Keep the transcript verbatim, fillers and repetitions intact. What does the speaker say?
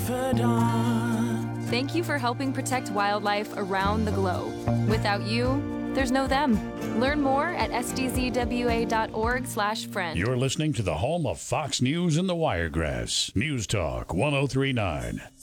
confidant. Thank you for helping protect wildlife around the globe. Without you, there's no them. Learn more at s d z w a dot org slash friend. You're listening to the home of Fox News and the Wiregrass. News Talk one oh three point nine.